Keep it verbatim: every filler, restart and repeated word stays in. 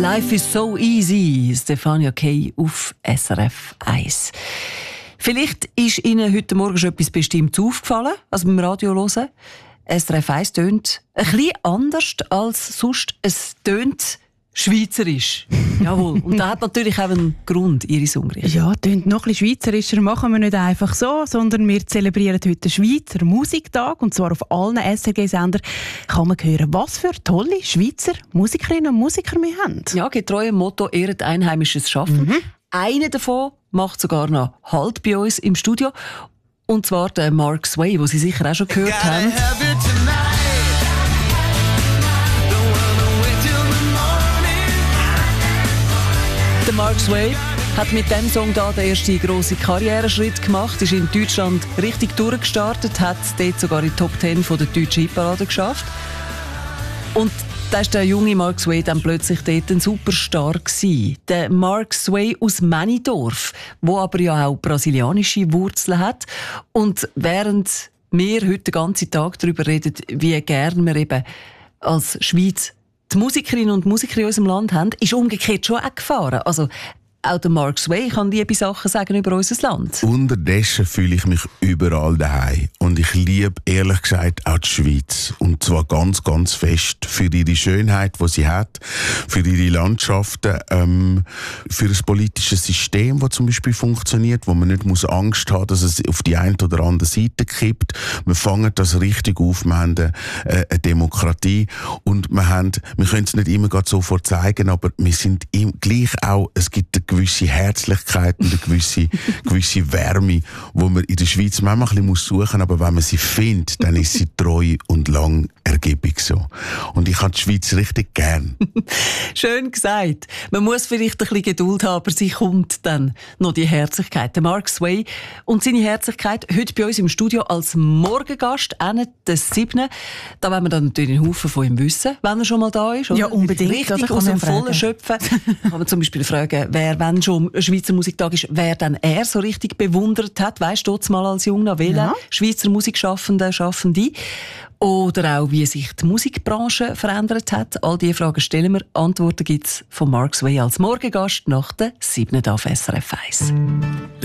Life is so easy, Stefania Kay auf S R F eins. Vielleicht ist Ihnen heute Morgen schon etwas Bestimmtes aufgefallen, als beim Radio hören. S R F eins tönt ein bisschen anders als sonst. Es tönt schweizerisch. Jawohl. Und das hat natürlich auch einen Grund, Ihre Songrichtung. Ja, tönt noch ein bisschen schweizerischer machen wir nicht einfach so, sondern wir zelebrieren heute den Schweizer Musiktag. Und zwar auf allen S R G-Sendern kann man hören, was für tolle Schweizer Musikerinnen und Musiker wir haben. Ja, getreu dem Motto «Ehret einheimisches Schaffen». Mhm. Einer davon macht sogar noch Halt bei uns im Studio. Und zwar der Mark Sway, den Sie sicher auch schon gehört haben. Der Mark Sway hat mit diesem Song da den ersten grossen Karriereschritt gemacht, ist in Deutschland richtig durchgestartet, hat dort sogar in die Top Ten von der deutschen Hitparade geschafft. Und da war der junge Mark Sway dann plötzlich dort ein Superstar gewesen. Der Mark Sway aus Männidorf, der aber ja auch brasilianische Wurzeln hat. Und während wir heute den ganzen Tag darüber reden, wie gern wir eben als Schweiz die Musikerinnen und Musiker in unserem Land haben, ist umgekehrt schon auch gefahren. Also auch der Mark Sway kann liebe Sachen sagen über unser Land. Unterdessen fühle ich mich überall daheim. Und ich liebe ehrlich gesagt auch die Schweiz. Und zwar ganz, ganz fest. Für ihre Schönheit, die sie hat, für ihre Landschaften, ähm, für das politische System, das zum Beispiel funktioniert, wo man nicht muss Angst haben, dass es auf die eine oder andere Seite kippt. Wir fangen das richtig auf. Wir haben eine, äh, eine Demokratie. Und wir, haben, wir können es nicht immer gerade sofort zeigen, aber wir sind im, gleich auch, es gibt eine gewisse Herzlichkeit und eine gewisse, gewisse Wärme, wo man in der Schweiz manchmal ein bisschen suchen muss, aber wenn man sie findet, dann ist sie treu und lang ergiebig so. Und ich habe die Schweiz richtig gern. Schön gesagt. Man muss vielleicht ein bisschen Geduld haben, aber sie kommt dann noch die Herzlichkeit. Der Mark Sway und seine Herzlichkeit heute bei uns im Studio als Morgengast, Ende des siebten Da wollen wir dann natürlich einen Haufen von ihm wissen, wenn er schon mal da ist. Oder? Ja, unbedingt. Richtig aus dem Vollen schöpfen. Kann man zum Beispiel fragen, wer, wenn schon Schweizer Musiktag ist, wer dann er so richtig bewundert hat. Weisst du, mal als junger Welle, ja. Schweizer Musikschaffende, Schaffende. Oder auch, wie sich die Musikbranche verändert hat. All diese Fragen stellen wir. Antworten gibt es von Mark Sway als Morgengast nach der siebten auf S R F eins.